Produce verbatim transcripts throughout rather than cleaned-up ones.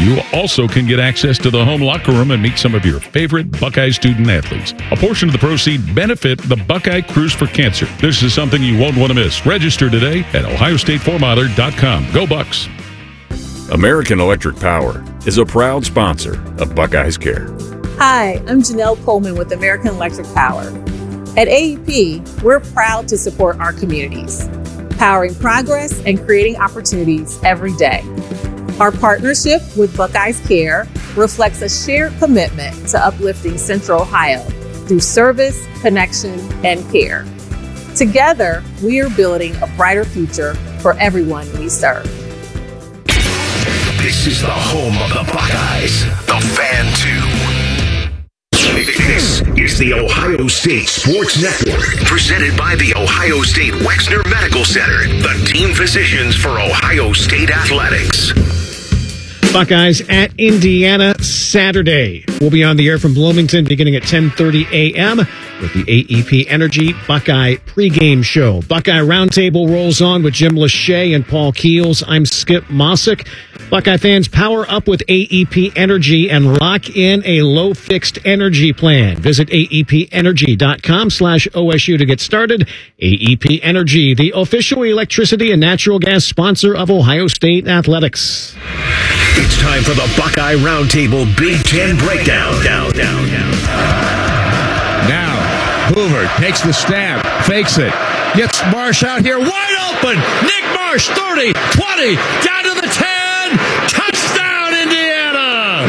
You also can get access to the home locker room and meet some of your favorite Buckeye student athletes. A portion of the proceeds benefit the Buckeye Cruise for Cancer. This is something you won't want to miss. Register today at ohio state fort mather dot com. Go Bucks! American Electric Power is a proud sponsor of Buckeyes Care. Hi, I'm Janelle Coleman with American Electric Power. At A E P, we're proud to support our communities, powering progress and creating opportunities every day. Our partnership with Buckeyes Care reflects a shared commitment to uplifting Central Ohio through service, connection, and care. Together, we are building a brighter future for everyone we serve. This is the home of the Buckeyes, the Fan two. This is the Ohio State Sports Network, presented by the Ohio State Wexner Medical Center, the team physicians for Ohio State Athletics. Buckeyes at Indiana Saturday. We'll be on the air from Bloomington beginning at ten thirty a.m. with the A E P Energy Buckeye pregame show. Buckeye Roundtable rolls on with Jim Lachey and Paul Keels. I'm Skip Mossick. Buckeye fans, power up with A E P Energy and lock in a low fixed energy plan. Visit aepenergy.com slash OSU to get started. A E P Energy, the official electricity and natural gas sponsor of Ohio State Athletics. It's time for the Buckeye Roundtable Big Ten Breakdown. Down, down, down. Now, Hoover takes the stab, fakes it, gets Marsh out here wide open. Nick Marsh, thirty, twenty, down to the ten. Touchdown, Indiana!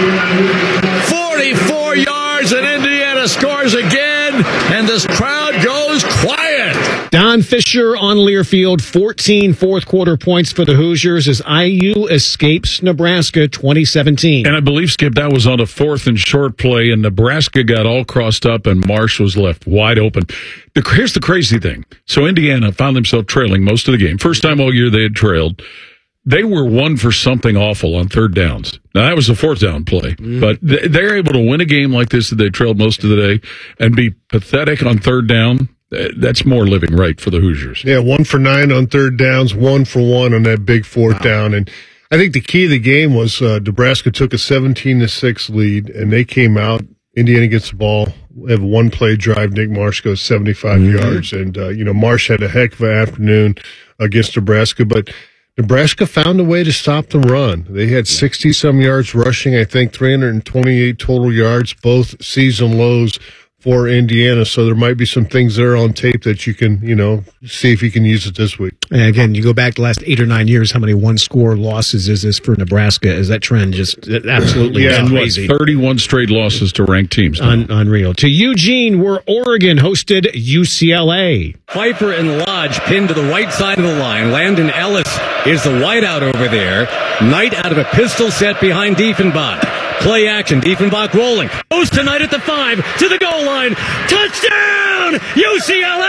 forty-four yards, and Indiana scores again, and this crowd goes quiet. Don Fisher on Learfield, fourteen fourth quarter points for the Hoosiers as I U escapes Nebraska twenty seventeen. And I believe, Skip, that was on a fourth and short play, and Nebraska got all crossed up, and Marsh was left wide open. The, here's the crazy thing. So Indiana found themselves trailing most of the game. First time all year they had trailed. They were one for something awful on third downs. Now, that was a fourth down play, mm. but th- they're able to win a game like this that they trailed most of the day and be pathetic on third down. That's more living right for the Hoosiers. Yeah, one for nine on third downs, one for one on that big fourth wow. down. And I think the key of the game was uh, Nebraska took a seventeen to six lead, and they came out. Indiana gets the ball. We have a one-play drive. Nick Marsh goes seventy-five mm-hmm. yards. And, uh, you know, Marsh had a heck of an afternoon against Nebraska, but Nebraska found a way to stop the run. They had sixty-some yards rushing, I think three hundred twenty-eight total yards, both season lows for Indiana. So there might be some things there on tape that you can, you know, see if you can use it this week. And again, you go back the last eight or nine years, how many one-score losses is this for Nebraska? Is that trend just absolutely yeah, crazy? thirty-one straight losses to ranked teams. Un- unreal. To Eugene, where Oregon hosted U C L A. Pfeiffer and Lodge pinned to the right side of the line. Landon Ellis is the wideout over there. Knight out of a pistol set behind Diefenbach. Play action. Diefenbach rolling. Goes tonight at the five to the goal line. Touchdown! U C L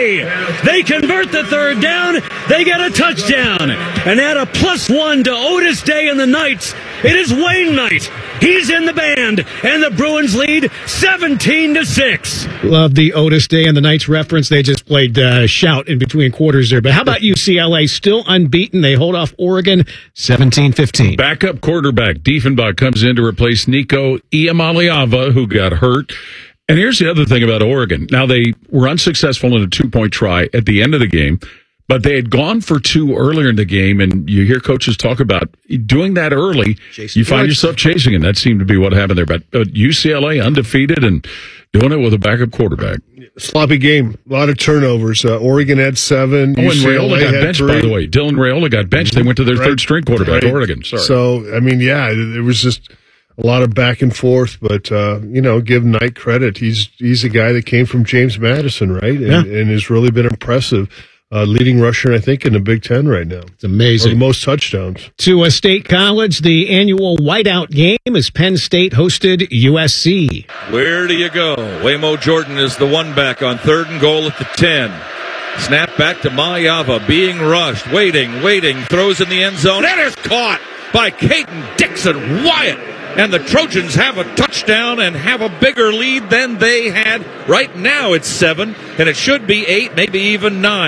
A! They convert the third down. They get a touchdown. And add a plus one to Otis Day and the Knights. It is Wayne Knight. He's in the band. And the Bruins lead seventeen to six. Love the Otis Day and the Knights reference. They just played uh, shout in between quarters there. But how about U C L A? Still unbeaten. They hold off Oregon seventeen fifteen. Backup quarterback Diefenbach comes in to replace Nico Iamaleava, who got hurt. And here's the other thing about Oregon. Now, they were unsuccessful in a two-point try at the end of the game, but they had gone for two earlier in the game, and you hear coaches talk about doing that early. Jason you find George. yourself chasing it. That seemed to be what happened there. But, but U C L A undefeated and doing it with a backup quarterback. Sloppy game. A lot of turnovers. Uh, Oregon had seven. Oh, and U C L A Raiola got had benched, three. by the way. Dylan Raiola got benched. They went to their right. third string quarterback, right. Oregon. Sorry. So, I mean, yeah, it was just a lot of back and forth, but, uh, you know, give Knight credit. He's he's a guy that came from James Madison, right? And, yeah. and has really been impressive. Uh, leading rusher, I think, in the Big Ten right now. It's amazing. Or the most touchdowns. To a State College, the annual whiteout game as Penn State hosted U S C. Where do you go? Waymo Jordan is the one back on third and goal at the ten. Snap back to Mayava, being rushed, waiting, waiting, throws in the end zone, and is caught by Caden Dixon Wyatt. And the Trojans have a touchdown and have a bigger lead than they had. Right now it's seven, and it should be eight, maybe even nine.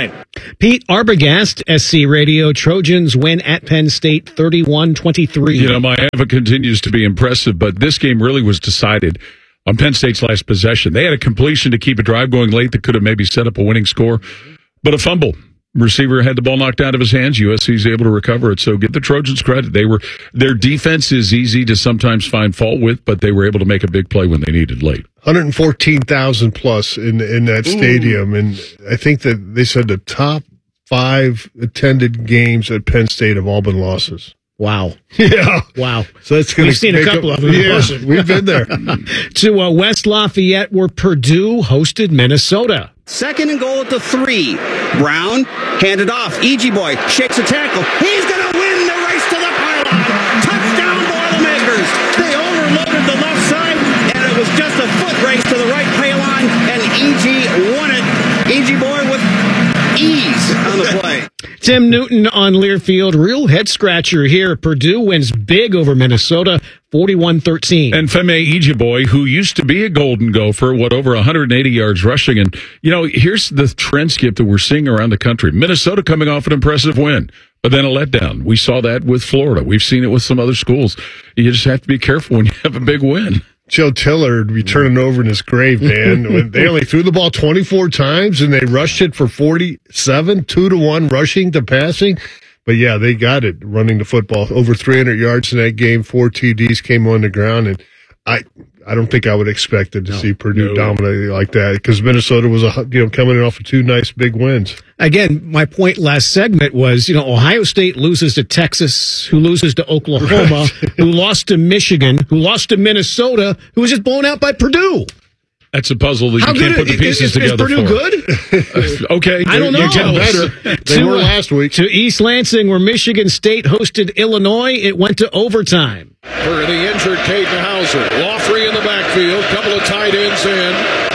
Pete Arbogast, S C Radio. Trojans win at Penn State thirty-one twenty-three. You know, Miami continues to be impressive, but this game really was decided on Penn State's last possession. They had a completion to keep a drive going late that could have maybe set up a winning score, but a fumble. Receiver had the ball knocked out of his hands. U S C's able to recover it. So give the Trojans credit. They were their defense is easy to sometimes find fault with, but they were able to make a big play when they needed late. one hundred fourteen thousand plus in in that Ooh. stadium, and I think that they said the top five attended games at Penn State have all been losses. Wow. Yeah. Wow. So that's going We've seen a couple of them. Yeah, we've been there. To uh, West Lafayette, where Purdue hosted Minnesota. Second and goal at the three. Brown handed off. Easy Boy shakes a tackle. He's going to win the race to the pylon. Touchdown, Boilermakers. They overloaded the left side, and it was just a foot race to the right pylon, and E G won it. Easy Boy with ease on the play. Tim Newton on Learfield. Real head scratcher here. Purdue wins big over Minnesota, forty-one thirteen. And Femi Ijiboy, who used to be a Golden Gopher, what, over one hundred eighty yards rushing. And, you know, here's the trend skip that we're seeing around the country. Minnesota coming off an impressive win, but then a letdown. We saw that with Florida. We've seen it with some other schools. You just have to be careful when you have a big win. Joe Tiller would be turning over in his grave, man. When they only threw the ball twenty-four times and they rushed it for forty-seven, two to one rushing to passing. But yeah, they got it running the football over three hundred yards in that game. Four T Ds came on the ground, and I I don't think I would expect it to no, see Purdue no. dominating like that because Minnesota was a you know coming in off of two nice big wins. Again, my point last segment was, you know, Ohio State loses to Texas, who loses to Oklahoma, who lost to Michigan, who lost to Minnesota, who was just blown out by Purdue. That's a puzzle that How you can't good, put the pieces is, together is Purdue for. good? uh, okay. I don't know. You're getting better. They to, were last week. To East Lansing, where Michigan State hosted Illinois, it went to overtime. For the injured Caden Hauser. Laughley in the backfield. Couple of tight ends in.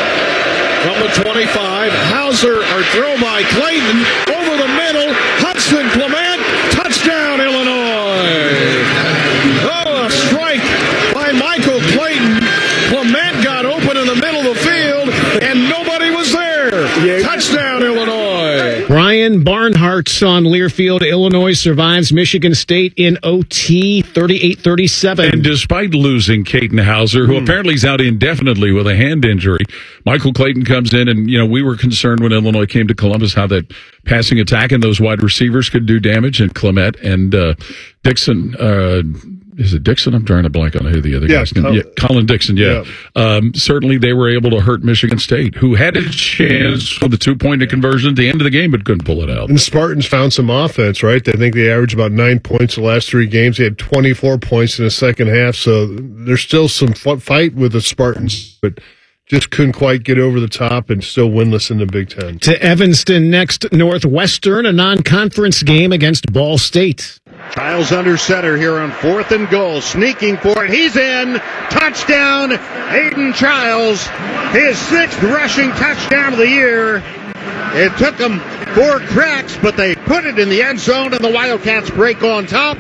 From the twenty-five. Hauser, or throw by Clayton. Over the middle. Hudson Clement. Touchdown, Illinois. Oh, a strike by Michael Clayton. Clement got open in the middle of the field, and nobody was there. Yeah. Touchdown, Illinois. Brian Barnhart on Learfield. Illinois survives Michigan State in O T, thirty-eight thirty-seven. And despite losing Caden Hauser, who mm. apparently is out indefinitely with a hand injury, Michael Clayton comes in, and, you know, we were concerned when Illinois came to Columbus how that passing attack and those wide receivers could do damage, and Clement and uh, Dixon, uh, is it Dixon? I'm trying to blank on who the other yeah, guy's name. Yeah, Colin Dixon, yeah. yeah. Um, certainly they were able to hurt Michigan State, who had a chance for the two-point conversion at the end of the game, but couldn't pull it out. And the Spartans found some offense, right? I think they averaged about nine points the last three games. They had twenty-four points in the second half, so there's still some fight with the Spartans, but just couldn't quite get over the top and still winless in the Big Ten. To Evanston next, Northwestern, a non-conference game against Ball State. Childs under center here on fourth and goal. Sneaking for it. He's in. Touchdown, Aiden Childs. His sixth rushing touchdown of the year. It took him four cracks, but they put it in the end zone, and the Wildcats break on top.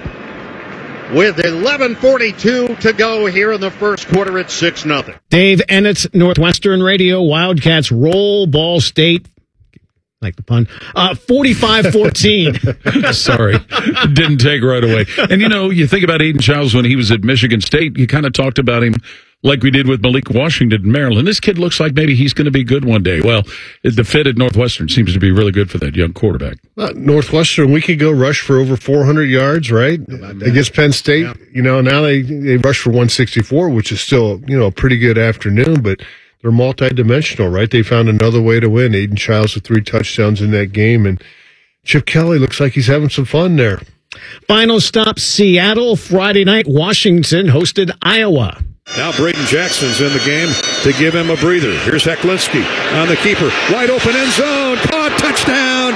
With eleven forty-two to go here in the first quarter, it's six nothing. Dave Ennett, Northwestern Radio. Wildcats roll Ball State. Like the pun. Uh, forty-five fourteen. Sorry. Didn't take right away. And, you know, you think about Aiden Childs when he was at Michigan State, you kind of talked about him like we did with Malik Washington in Maryland. This kid looks like maybe he's going to be good one day. Well, the fit at Northwestern seems to be really good for that young quarterback. Uh, Northwestern, we could go rush for over four hundred yards, right? Against Penn State. Yeah. You know, now they, they rush for one sixty-four, which is still, you know, a pretty good afternoon, but they're multidimensional, right? They found another way to win. Aiden Childs with three touchdowns in that game, and Chip Kelly looks like he's having some fun there. Final stop, Seattle. Friday night, Washington hosted Iowa. Now Braden Jackson's in the game to give him a breather. Here's Heklinski on the keeper. Wide open end zone. Caught. Touchdown.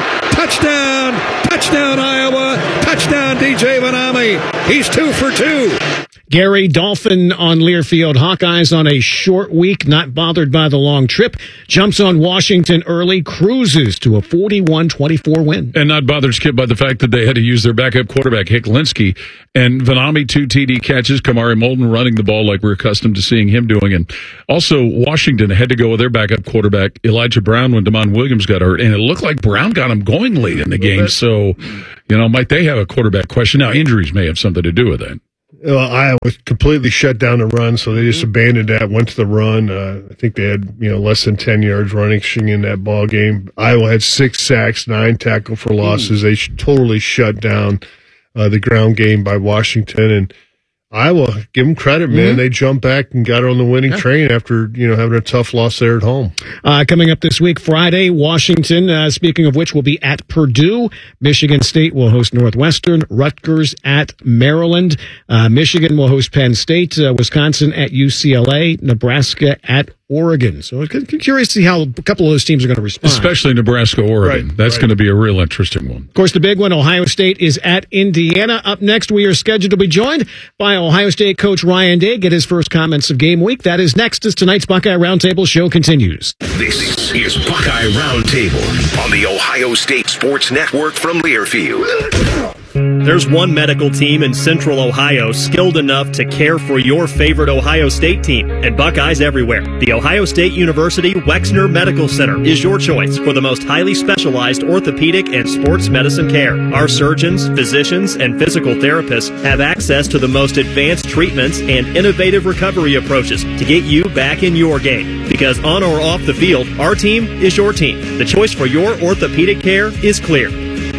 Touchdown. Touchdown, Iowa. Touchdown, D J Vanami. He's two for two. Gary Dolphin on Learfield. Hawkeyes on a short week, not bothered by the long trip. Jumps on Washington early, cruises to a forty-one twenty-four win. And not bothered, Skip, by the fact that they had to use their backup quarterback, Hicklinski. And Vanami, two T D catches. Kamari Molden running the ball like we're accustomed to seeing him doing. And also, Washington had to go with their backup quarterback, Elijah Brown, when Damon Williams got hurt. And it looked like Brown got him going late in the game. So, you know, might they have a quarterback question? Now, injuries may have something to do with that. Well, Iowa completely shut down the run, so they just abandoned that, went to the run. Uh, I think they had, you know, less than ten yards running in that ball game. Iowa had six sacks, nine tackle for losses. They totally shut down uh, the ground game by Washington. And Iowa, give them credit, man. Mm-hmm. They jumped back and got on the winning yeah. train after, you know, having a tough loss there at home. Uh, coming up this week, Friday, Washington, uh, speaking of which, will be at Purdue. Michigan State will host Northwestern. Rutgers at Maryland. Uh, Michigan will host Penn State. Uh, Wisconsin at U C L A. Nebraska at Oregon. So I'm curious to see how a couple of those teams are going to respond. Especially Nebraska, Oregon. Right, That's right. going to be a real interesting one. Of course, the big one, Ohio State is at Indiana. Up next, we are scheduled to be joined by Ohio State coach Ryan Day. Get his first comments of game week. That is next as tonight's Buckeye Roundtable show continues. This is Buckeye Roundtable on the Ohio State Sports Network from Learfield. There's one medical team in Central Ohio skilled enough to care for your favorite Ohio State team, and Buckeyes everywhere. The Ohio State University Wexner Medical Center is your choice for the most highly specialized orthopedic and sports medicine care. Our surgeons, physicians, and physical therapists have access to the most advanced treatments and innovative recovery approaches to get you back in your game. Because on or off the field, our team is your team. The choice for your orthopedic care is clear.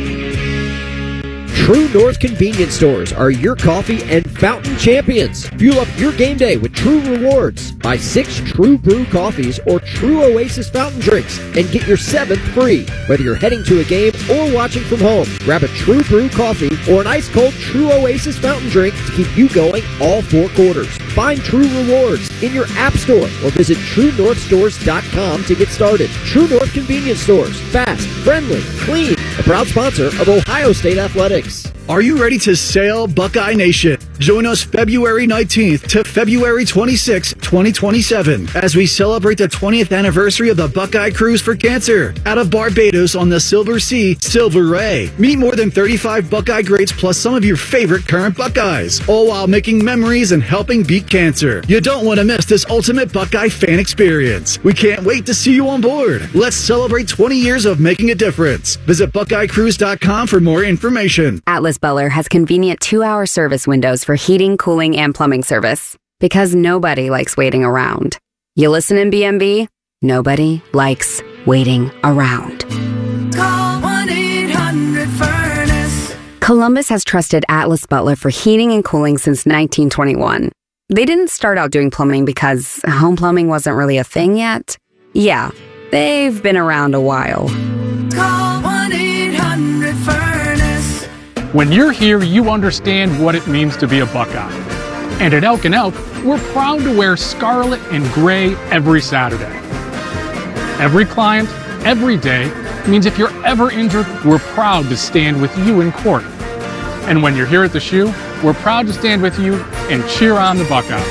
True North convenience stores are your coffee and fountain champions. Fuel up your game day with True Rewards. Buy six True Brew coffees or True Oasis fountain drinks and get your seventh free. Whether you're heading to a game or watching from home, grab a True Brew coffee or an ice-cold True Oasis fountain drink to keep you going all four quarters. Find True Rewards in your app store or visit true north stores dot com to get started. True North convenience stores. Fast, friendly, clean. A proud sponsor of Ohio State Athletics. Are you ready to sail, Buckeye Nation? Join us February nineteenth to February twenty-sixth, twenty twenty-seven, as we celebrate the twentieth anniversary of the Buckeye Cruise for Cancer out of Barbados on the Silver Sea, Silver Ray. Meet more than thirty-five Buckeye greats plus some of your favorite current Buckeyes, all while making memories and helping beat cancer. You don't want to miss this ultimate Buckeye fan experience. We can't wait to see you on board. Let's celebrate twenty years of making a difference. Visit buckeye cruise dot com for more information. Atlas Butler has convenient two-hour service windows for heating, cooling, and plumbing service. Because nobody likes waiting around. You listen in B M B? Nobody likes waiting around. Call one eight hundred furnace. Columbus has trusted Atlas Butler for heating and cooling since nineteen twenty-one. They didn't start out doing plumbing because home plumbing wasn't really a thing yet. Yeah, they've been around a while. Call one eight hundred furnace. When you're here, you understand what it means to be a Buckeye. And at Elk and Elk, we're proud to wear scarlet and gray every Saturday. Every client, every day, means if you're ever injured, we're proud to stand with you in court. And when you're here at the Shoe, we're proud to stand with you and cheer on the Buckeyes.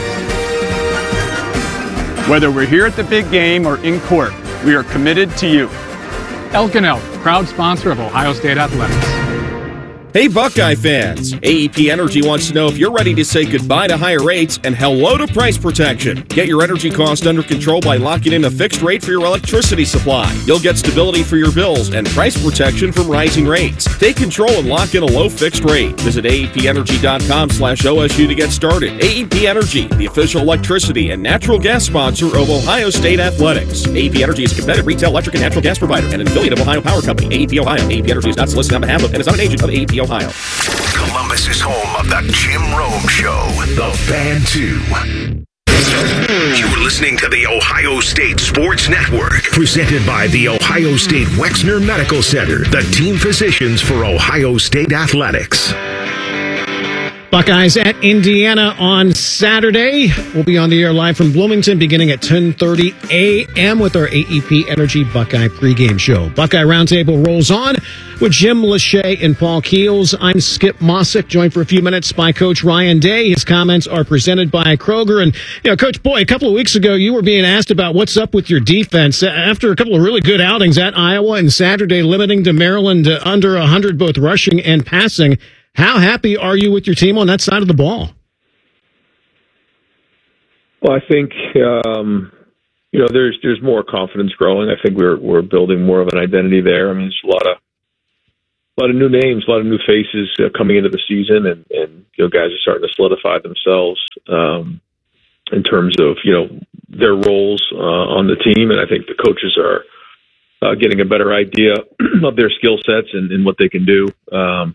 Whether we're here at the big game or in court, we are committed to you. Elk and Elk, proud sponsor of Ohio State Athletics. Hey Buckeye fans, A E P Energy wants to know if you're ready to say goodbye to higher rates and hello to price protection. Get your energy cost under control by locking in a fixed rate for your electricity supply. You'll get stability for your bills and price protection from rising rates. Take control and lock in a low fixed rate. Visit A E P energy dot com slash O S U to get started. A E P Energy, the official electricity and natural gas sponsor of Ohio State Athletics. A E P Energy is a competitive retail electric and natural gas provider and an affiliate of Ohio Power Company. A E P Ohio. A E P Energy is not solicited on behalf of and is not an agent of A E P Ohio. Columbus is home of the Jim Rome Show, the Fan two. You're listening to the Ohio State Sports Network, presented by the Ohio State Wexner Medical Center, the team physicians for Ohio State Athletics. Buckeyes at Indiana on Saturday. We'll be on the air live from Bloomington beginning at ten thirty a.m. with our A E P Energy Buckeye pregame show. Buckeye Roundtable rolls on with Jim Lachey and Paul Keels. I'm Skip Mossick, joined for a few minutes by Coach Ryan Day. His comments are presented by Kroger. And, you know, Coach, boy, a couple of weeks ago, you were being asked about what's up with your defense after a couple of really good outings at Iowa and Saturday, limiting to Maryland to under one hundred, both rushing and passing. How happy are you with your team on that side of the ball? Well, I think um, you know there's there's more confidence growing. I think we're we're building more of an identity there. I mean, there's a lot of a lot of new names, a lot of new faces uh, coming into the season, and, and you know guys are starting to solidify themselves um, in terms of you know their roles uh, on the team, and I think the coaches are uh, getting a better idea of their skill sets and, and what they can do. Um,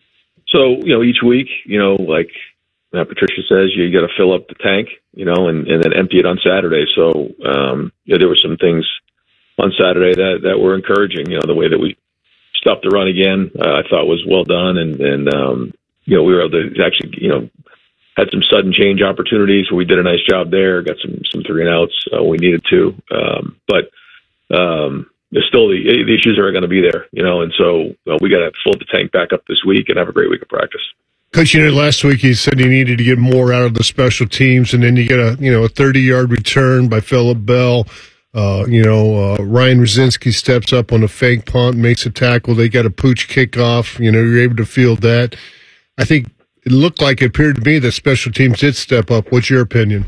So, you know, each week, you know, like uh, Patricia says, you got to fill up the tank, you know, and, and then empty it on Saturday. So, um, you know, there were some things on Saturday that, that were encouraging. You know, the way that we stopped the run again, uh, I thought was well done. And, and um, you know, we were able to actually, you know, had some sudden change opportunities where we did a nice job there, got some, some three and outs uh, we needed to. Um, but, um, There's still the, the issues are going to be there, you know, and so well, we got to fill the tank back up this week and have a great week of practice. Coach, you know, last week you said you needed to get more out of the special teams, and then you get a you know a thirty-yard return by Phillip Bell. Uh, you know, uh, Ryan Rosinski steps up on a fake punt, makes a tackle. They got a pooch kickoff. You know, you're able to field that. I think it looked like it appeared to me that special teams did step up. What's your opinion?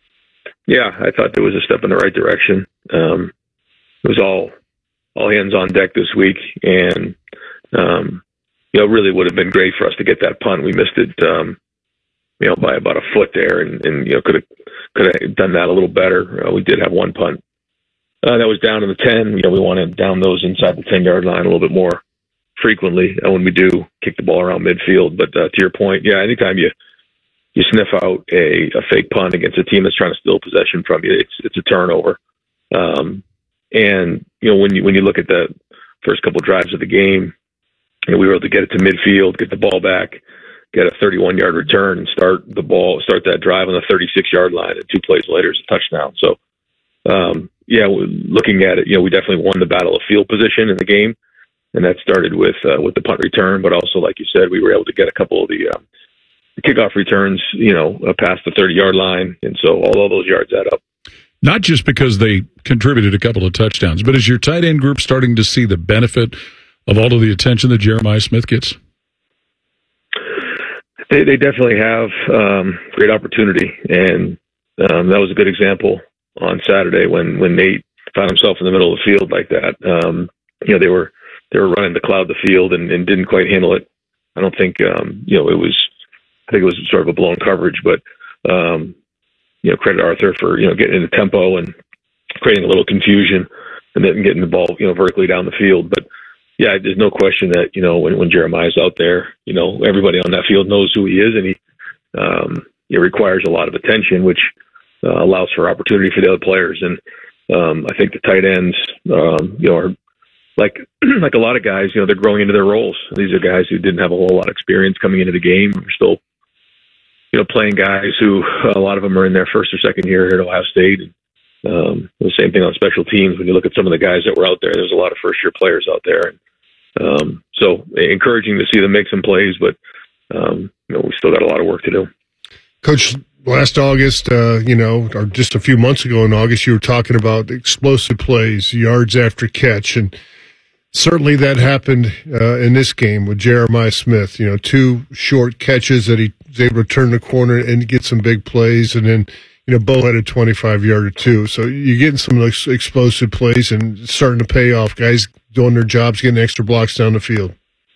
Yeah, I thought there was a step in the right direction. Um, it was all. all hands on deck this week. And, um, you know, really would have been great for us to get that punt. We missed it, um, you know, by about a foot there and, and you know, could have, could have done that a little better. Uh, we did have one punt uh, that was down in the ten. You know, we want to down those inside the ten yard line a little bit more frequently uh, when we do kick the ball around midfield. But uh, to your point, yeah, anytime you, you sniff out a, a fake punt against a team that's trying to steal possession from you, it's, it's a turnover. Um, And, you know, when you, when you look at the first couple drives of the game, you know, we were able to get it to midfield, get the ball back, get a thirty-one yard return and start the ball, start that drive on the thirty-six yard line. And two plays later is a touchdown. So, um, yeah, looking at it, you know, we definitely won the battle of field position in the game. And that started with, uh, with the punt return. But also, like you said, we were able to get a couple of the, um, the kickoff returns, you know, uh, past the thirty yard line. And so all of those yards add up. Not just because they contributed a couple of touchdowns, but is your tight end group starting to see the benefit of all of the attention that Jeremiah Smith gets? They, they definitely have um, great opportunity, and um, that was a good example on Saturday when, when Nate found himself in the middle of the field like that. Um, you know, they were they were running to cloud the field and, and didn't quite handle it. I don't think um, you know it was. I think it was sort of a blown coverage, but. Um, You know, credit Arthur for, you know, getting into tempo and creating a little confusion and then getting the ball, you know, vertically down the field. But yeah, there's no question that, you know, when, when Jeremiah's out there, you know, everybody on that field knows who he is, and he, um, it requires a lot of attention, which uh, allows for opportunity for the other players. And um, I think the tight ends, um, you know, are like, like a lot of guys, you know, they're growing into their roles. These are guys who didn't have a whole lot of experience coming into the game. They're still, you know, playing guys who a lot of them are in their first or second year here at Ohio State. And, um, the same thing on special teams. When you look at some of the guys that were out there, there's a lot of first year players out there. And, um, so encouraging to see them make some plays, but, um, you know, we still got a lot of work to do. Coach, last August, uh, you know, or just a few months ago in August, you were talking about explosive plays, yards after catch. And certainly that happened uh, in this game with Jeremiah Smith. You know, two short catches that he was able to turn the corner and get some big plays. And then, you know, Bo had a twenty-five yarder too. So you're getting some of those explosive plays and it's starting to pay off. Guys doing their jobs, getting extra blocks down the field.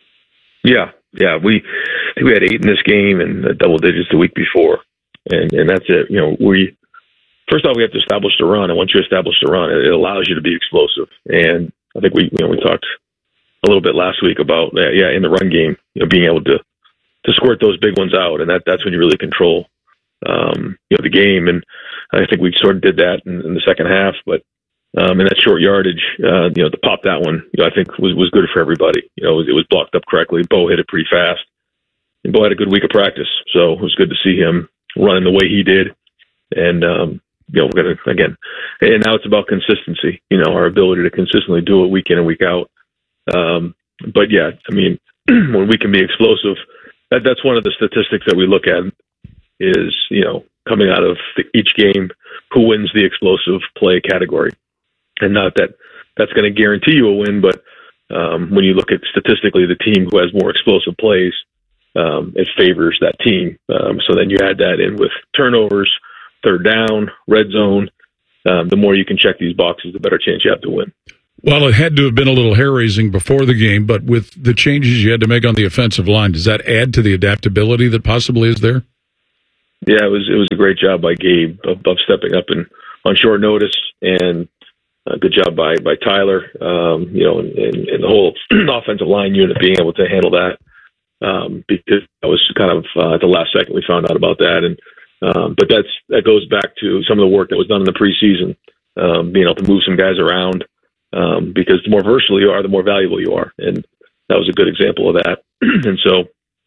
Yeah, yeah. We I think we had eight in this game and uh, double digits the week before. And and that's it. You know, we first off, we have to establish the run. And once you establish the run, it, it allows you to be explosive. And I think we, you know, we talked a little bit last week about, uh, yeah, in the run game, you know, being able to, to squirt those big ones out. And that, that's when you really control, um, you know, the game. And I think we sort of did that in, in the second half, but, um, and that short yardage, uh, you know, to pop that one, you know, I think was, was good for everybody. You know, it was, it was blocked up correctly. Bo hit it pretty fast. and Bo had a good week of practice, so it was good to see him running the way he did. And, um, you know, we're going to, again, and now it's about consistency, you know, our ability to consistently do it week in and week out. Um, but yeah, I mean, when we can be explosive, that, that's one of the statistics that we look at is, you know, coming out of the, each game, who wins the explosive play category. And not that that's going to guarantee you a win, but um, when you look at statistically the team who has more explosive plays, um, it favors that team. Um, so then you add that in with turnovers, third down, red zone. Um, the more you can check these boxes, the better chance you have to win. Well, it had to have been a little hair-raising before the game, but with the changes you had to make on the offensive line, does that add to the adaptability that possibly is there? Yeah, it was it was a great job by Gabe of, of stepping up and on short notice, and a good job by by Tyler. Um, you know, and, and the whole offensive line unit being able to handle that, um, because that was kind of uh, at the last second we found out about that. And um, but that's that goes back to some of the work that was done in the preseason, um, being able to move some guys around. Um, because the more versatile you are, the more valuable you are. And that was a good example of that. And so,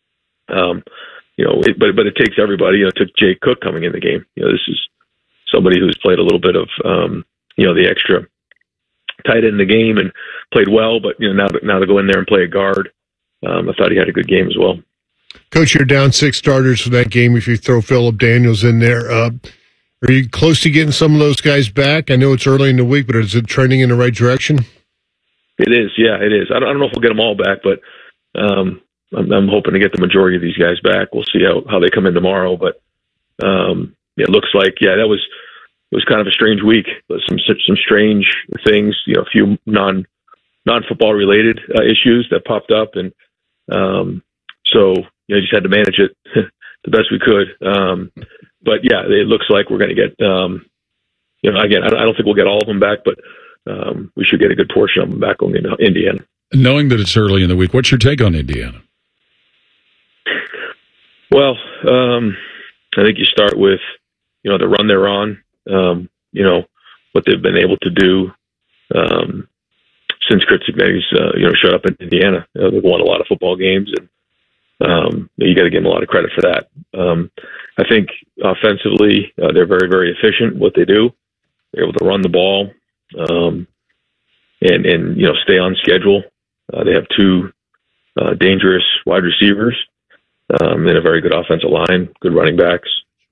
um, you know, it, but, but it takes everybody. You know, it took Jake Cook coming in the game. You know, this is somebody who's played a little bit of, um, you know, the extra tight end in the game and played well, but, you know, now to, now to go in there and play a guard, um, I thought he had a good game as well. Coach, you're down six starters for that game if you throw Phillip Daniels in there. Uh, Are you close to getting some of those guys back? I know it's early in the week, but is it trending in the right direction? It is, yeah, it is. I don't, I don't know if we'll get them all back, but um, I'm, I'm hoping to get the majority of these guys back. We'll see how, how they come in tomorrow, but um, yeah, it looks like, yeah, that was it was kind of a strange week. Some some strange things, you know, a few non non football related uh, issues that popped up, and um, so you know, just had to manage it the best we could. Um, But yeah, it looks like we're going to get, um, you know, again, I don't think we'll get all of them back, but um, we should get a good portion of them back on Indiana. Knowing that it's early in the week, what's your take on Indiana? Well, um, I think you start with, you know, the run they're on, um, you know, what they've been able to do um, since Chris Ignatius, uh, you know, showed up in Indiana. You know, they've won a lot of football games, and Um, you got to give them a lot of credit for that. Um, I think offensively, uh, they're very, very efficient what they do. They're able to run the ball, um, and, and, you know, stay on schedule. Uh, they have two uh, dangerous wide receivers, um, and a very good offensive line, good running backs.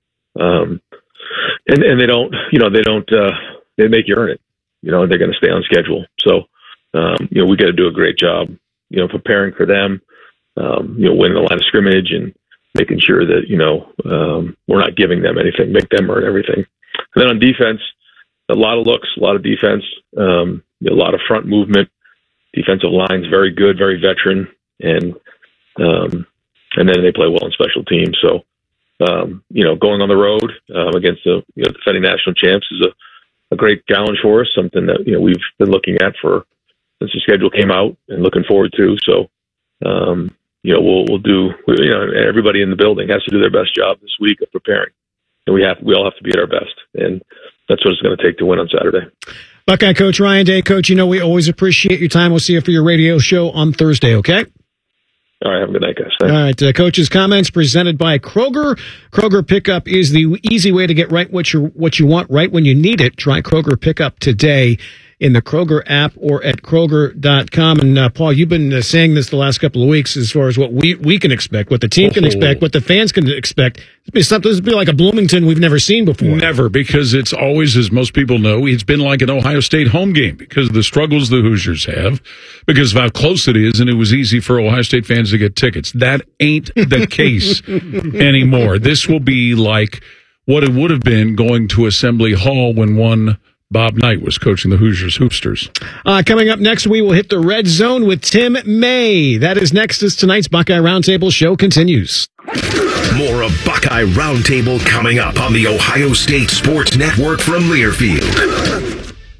Um, and, and they don't, you know, they don't, uh, they make you earn it. You know, they're going to stay on schedule. So, um, you know, we got to do a great job, you know, preparing for them. Um, you know, winning the line of scrimmage and making sure that, you know, um, we're not giving them anything, make them earn everything. And then on defense, a lot of looks, a lot of defense, um, a lot of front movement. Defensive line's very good, very veteran, and um, and then they play well in special teams. So, um, you know, going on the road um, against the you know, defending national champs is a, a great challenge for us, something that, you know, we've been looking at for since the schedule came out and looking forward to. So, um, you know, we'll, we'll do, you know, everybody in the building has to do their best job this week of preparing. And we have, we all have to be at our best. And that's what it's going to take to win on Saturday. Buckeye coach Ryan Day. Coach, you know, we always appreciate your time. We'll see you for your radio show on Thursday, okay? All right, have a good night, guys. Thanks. All right, uh, coach's comments presented by Kroger. Kroger Pickup is the easy way to get right what you what you want right when you need it. Try Kroger Pickup today in the Kroger app or at Kroger dot com. And, uh, Paul, you've been uh, saying this the last couple of weeks as far as what we, we can expect, what the team can expect, what the fans can expect. It'll be something, it'll be like a Bloomington we've never seen before. Never, because it's always, as most people know, it's been like an Ohio State home game because of the struggles the Hoosiers have, because of how close it is, and it was easy for Ohio State fans to get tickets. That ain't the case anymore. This will be like what it would have been going to Assembly Hall when one Bob Knight was coaching the Hoosiers Hoopsters. Uh, coming up next, we will hit the red zone with Tim May. That is next as tonight's Buckeye Roundtable show continues. More of Buckeye Roundtable coming up on the Ohio State Sports Network from Learfield.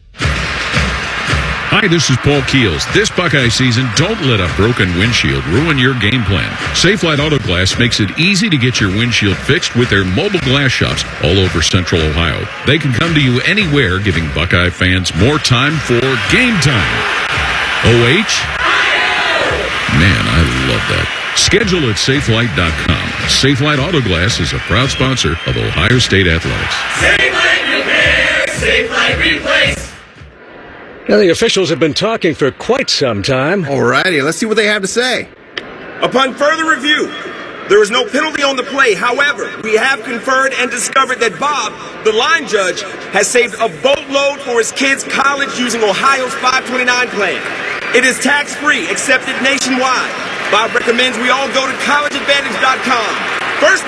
Hi, this is Paul Keels. This Buckeye season, don't let a broken windshield ruin your game plan. Safelite Auto Glass makes it easy to get your windshield fixed with their mobile glass shops all over Central Ohio. They can come to you anywhere, giving Buckeye fans more time for game time. O H? Man, I love that. Schedule at Safelight dot com. Safelight Auto Glass is a proud sponsor of Ohio State Athletics. Safelight Repair, Safelight Replace. Now, the officials have been talking for quite some time. Alrighty, let's see what they have to say. Upon further review, there is no penalty on the play. However, we have conferred and discovered that Bob, the line judge, has saved a boatload for his kids' college using Ohio's five twenty-nine plan. It is tax-free, accepted nationwide. Bob recommends we all go to college advantage dot com. First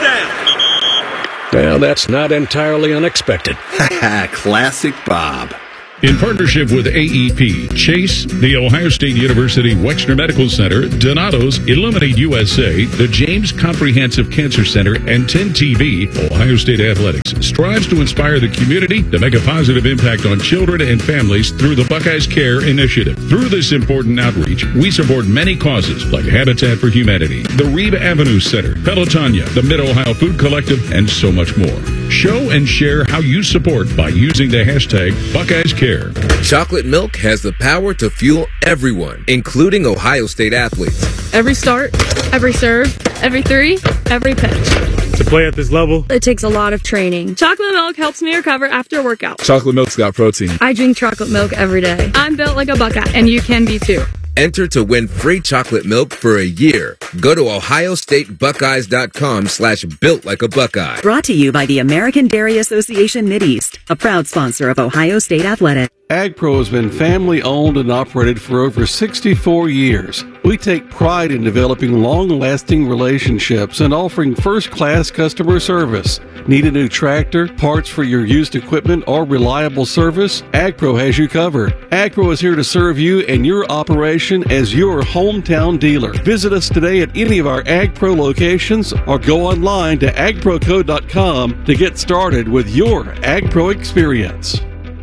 down. Well, that's not entirely unexpected. Classic Bob. In partnership with A E P, Chase, the Ohio State University Wexner Medical Center, Donato's, Illuminate U S A, the James Comprehensive Cancer Center, and ten T V, Ohio State Athletics strives to inspire the community to make a positive impact on children and families through the Buckeyes Care Initiative. Through this important outreach, we support many causes like Habitat for Humanity, the Reeb Avenue Center, Pelotonia, the Mid-Ohio Food Collective, and so much more. Show and share how you support by using the hashtag Buckeyes Care. Chocolate milk has the power to fuel everyone, including Ohio State athletes. Every start, every serve, every three, every pitch. To play at this level, it takes a lot of training. Chocolate milk helps me recover after a workout. Chocolate milk's got protein. I drink chocolate milk every day. I'm built like a Buckeye, and you can be too. Enter to win free chocolate milk for a year. Go to ohio state buckeyes dot com slash built like a Buckeye. Brought to you by the American Dairy Association Mideast, a proud sponsor of Ohio State Athletics. AgPro has been family owned and operated for over sixty-four years. We take pride in developing long-lasting relationships and offering first-class customer service. Need a new tractor, parts for your used equipment, or reliable service? AgPro has you covered. AgPro is here to serve you and your operation as your hometown dealer. Visit us today at any of our AgPro locations or go online to ag pro co dot com to get started with your AgPro experience.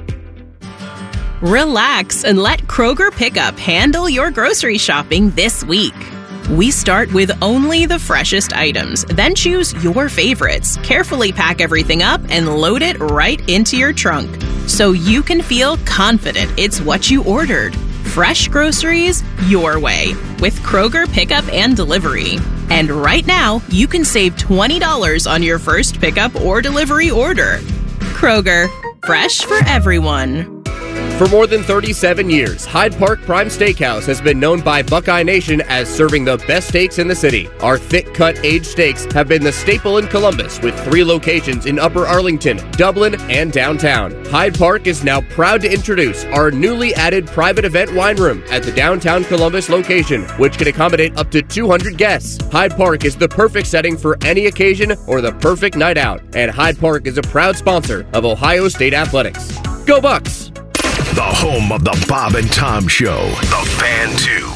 Relax and let Kroger Pickup handle your grocery shopping this week. We start with only the freshest items, then choose your favorites, carefully pack everything up, and load it right into your trunk so you can feel confident it's what you ordered. Fresh groceries your way with Kroger Pickup and Delivery. And right now, you can save twenty dollars on your first pickup or delivery order. Kroger, fresh for everyone. For more than thirty-seven years, Hyde Park Prime Steakhouse has been known by Buckeye Nation as serving the best steaks in the city. Our thick-cut aged steaks have been the staple in Columbus with three locations in Upper Arlington, Dublin, and downtown. Hyde Park is now proud to introduce our newly added private event wine room at the downtown Columbus location, which can accommodate up to two hundred guests. Hyde Park is the perfect setting for any occasion or the perfect night out, and Hyde Park is a proud sponsor of Ohio State Athletics. Go Bucks! The home of the Bob and Tom Show, The Fan two.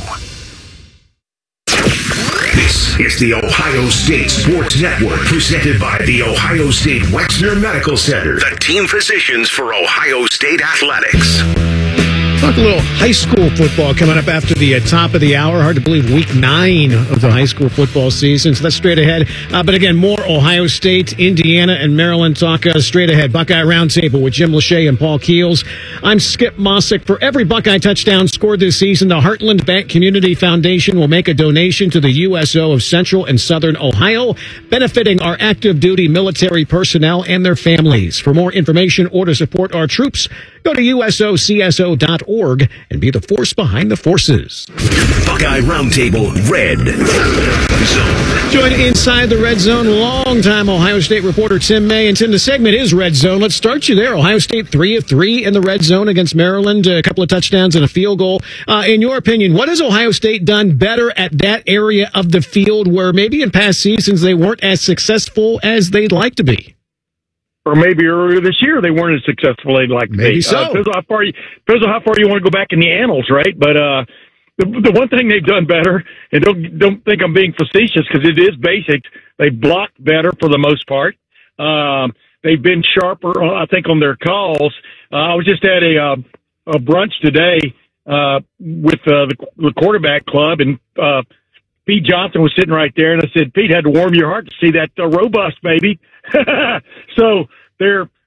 This is the Ohio State Sports Network, presented by the Ohio State Wexner Medical Center, the team physicians for Ohio State Athletics. Talk a little high school football coming up after the uh, top of the hour. Hard to believe week nine of the high school football season. So that's straight ahead. Uh, but again, more Ohio State, Indiana, and Maryland talk uh, straight ahead. Buckeye Roundtable with Jim Lachey and Paul Keels. I'm Skip Mossick. For every Buckeye touchdown scored this season, the Heartland Bank Community Foundation will make a donation to the U S O of Central and Southern Ohio, benefiting our active duty military personnel and their families. For more information or to support our troops, go to U S O C S O dot org and be the force behind the forces. Buckeye Roundtable Red Zone. Join inside the Red Zone, longtime Ohio State reporter Tim May. And Tim, the segment is Red Zone. Let's start you there. Ohio State three of three in the Red Zone against Maryland. A couple of touchdowns and a field goal. Uh, in your opinion, what has Ohio State done better at that area of the field where maybe in past seasons they weren't as successful as they'd like to be? Or maybe earlier this year they weren't as successful as they'd like to maybe be. So. Uh, depends on how far you depends on how far you want to go back in the annals, right? But uh, the, the one thing they've done better, and don't don't think I'm being facetious because it is basic. They blocked better for the most part. Um, they've been sharper, I think, on their calls. Uh, I was just at a uh, a brunch today uh, with uh, the, the quarterback club, and uh, Pete Johnson was sitting right there, and I said, Pete, had to warm your heart to see that uh, robust baby. So they're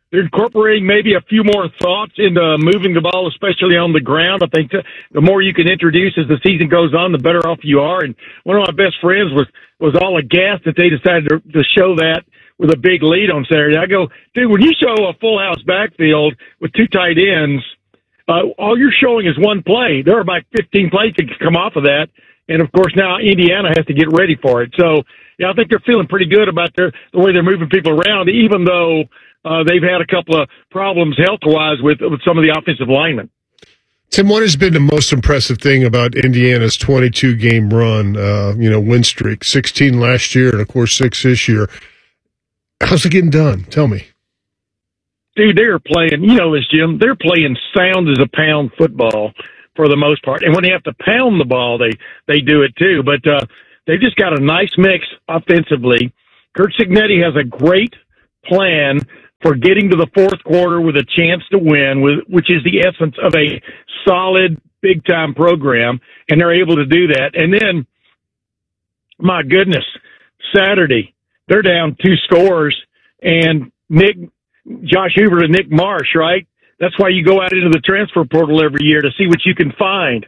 they're incorporating maybe a few more thoughts into moving the ball, especially on the ground. I think the more you can introduce as the season goes on, the better off you are. And one of my best friends was, was all aghast that they decided to, to show that with a big lead on Saturday. I go, dude, when you show a full house backfield with two tight ends, uh, all you're showing is one play. There are about fifteen plays that can come off of that. And of course now Indiana has to get ready for it. So yeah, I think they're feeling pretty good about their, the way they're moving people around, even though, uh, they've had a couple of problems health wise with, with some of the offensive linemen. Tim, what has been the most impressive thing about Indiana's twenty-two game run, uh, you know, win streak, sixteen last year and of course six this year? How's it getting done? Tell me. Dude, they're playing, you know this, Jim, they're playing sound as a pound football for the most part. And when they have to pound the ball, they, they do it too. But uh, they've just got a nice mix offensively. Curt Cignetti has a great plan for getting to the fourth quarter with a chance to win, with, which is the essence of a solid, big-time program, and they're able to do that. And then, my goodness, Saturday, they're down two scores, and Nick, Josh Hoover and Nick Marsh, right? That's why you go out into the transfer portal every year to see what you can find.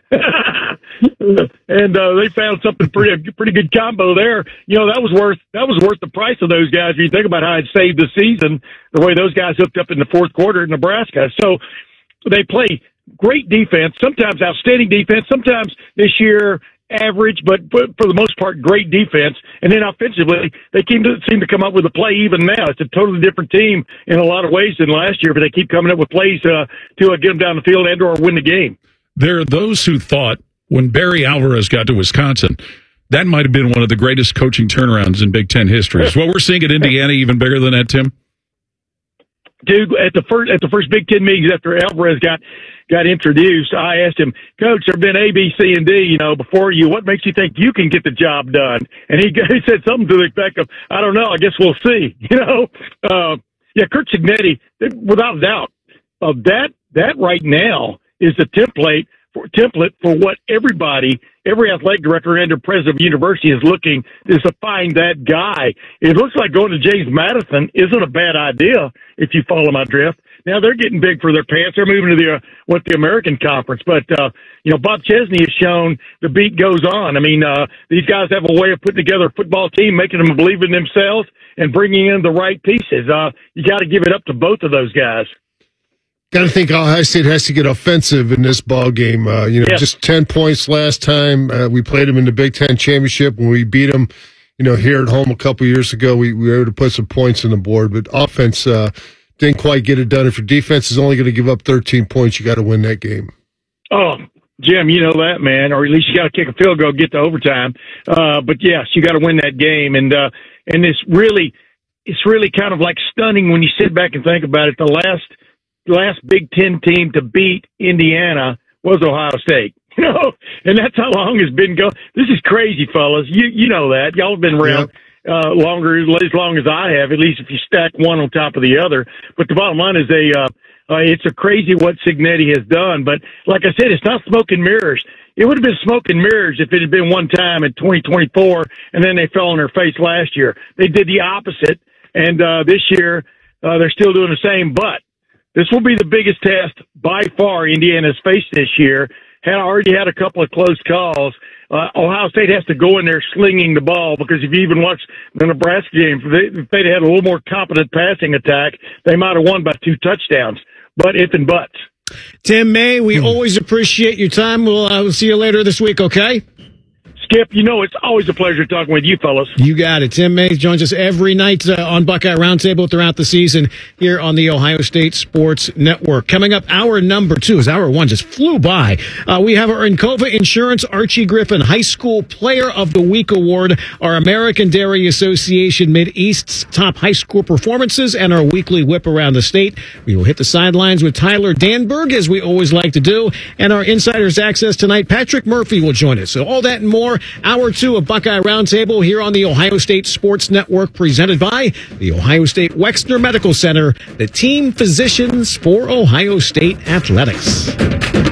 And uh, they found something pretty, pretty good combo there. You know, that was worth that was worth the price of those guys. If you think about how it saved the season, the way those guys hooked up in the fourth quarter in Nebraska. So they play great defense, sometimes outstanding defense, sometimes this year average, but, but for the most part, great defense. And then offensively, they seem to, seem to come up with a play even now. It's a totally different team in a lot of ways than last year, but they keep coming up with plays uh, to uh, get them down the field and or win the game. There are those who thought when Barry Alvarez got to Wisconsin, that might have been one of the greatest coaching turnarounds in Big Ten history. Is what we're seeing at Indiana even bigger than that, Tim? Dude, at the first at the first Big Ten meetings after Alvarez got got introduced, I asked him, Coach, there have been A, B, C, and D, you know, before you. What makes you think you can get the job done? And he, he said something to the effect of, I don't know, I guess we'll see. You know, uh, yeah, Curt Cignetti, without a doubt, uh, that that right now is the template for template for what everybody, every athletic director and or president of the university is looking is to find that guy. It looks like going to James Madison isn't a bad idea if you follow my drift. Now they're getting big for their pants. They're moving to the uh, what the American Conference, but uh, you know Bob Chesney has shown the beat goes on. I mean, uh, these guys have a way of putting together a football team, making them believe in themselves, and bringing in the right pieces. Uh, you got to give it up to both of those guys. Got to think Ohio State has to get offensive in this ball game. Uh, you know, yes. Just ten points last time uh, we played them in the Big Ten championship when we beat them. You know, here at home a couple years ago, we, we were able to put some points on the board, but offense uh, didn't quite get it done. If your defense is only going to give up thirteen points, you got to win that game. Oh, Jim, you know that, man, or at least you got to kick a field goal, get to overtime. Uh, but yes, you got to win that game, and uh, and it's really it's really kind of like stunning when you sit back and think about it. The last. last Big Ten team to beat Indiana was Ohio State, you know, and that's how long it's been going. This is crazy, fellas. You you know that. Y'all have been around yep. uh, longer, as long as I have, at least if you stack one on top of the other. But the bottom line is they, uh, uh, it's a crazy what Cignetti has done. But like I said, it's not smoke and mirrors. It would have been smoke and mirrors if it had been one time in twenty twenty-four, and then they fell on their face last year. They did the opposite, and uh, this year uh, they're still doing the same, but this will be the biggest test by far Indiana's faced this year. Had already had a couple of close calls. Uh, Ohio State has to go in there slinging the ball because if you even watch the Nebraska game, if, they, if they'd had a little more competent passing attack, they might have won by two touchdowns. But if and buts. Tim May, we hmm. always appreciate your time. We'll, uh, we'll see you later this week, okay? Skip, you know it's always a pleasure talking with you fellas. You got it. Tim Mays joins us every night uh, on Buckeye Roundtable throughout the season here on the Ohio State Sports Network. Coming up, hour number two, as hour one just flew by. Uh, we have our Encova Insurance Archie Griffin High School Player of the Week Award, our American Dairy Association Mid-East's top high school performances, and our weekly whip around the state. We will hit the sidelines with Tyler Danberg, as we always like to do, and our Insider's Access tonight, Patrick Murphy will join us. So all that and more. Hour two of Buckeye Roundtable here on the Ohio State Sports Network, presented by the Ohio State Wexner Medical Center, the team physicians for Ohio State athletics.